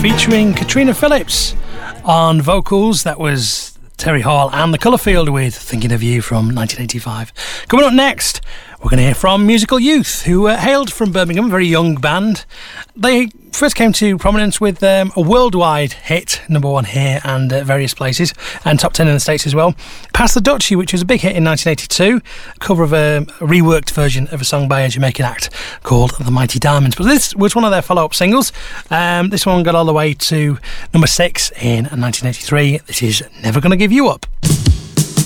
featuring Katrina Phillips on vocals. That was Terry Hall and the Colourfield with Thinking of You from 1985. Coming up next, we're going to hear from Musical Youth, who hailed from Birmingham, a very young band. They first came to prominence with a worldwide hit, #1 here and various places, and top 10 in the States as well. Pass the Dutchie, which was a big hit in 1982, a cover of a reworked version of a song by a Jamaican act called The Mighty Diamonds. But this was one of their follow-up singles. This one got all the way to number 6 in 1983. This is Never Gonna Give You Up.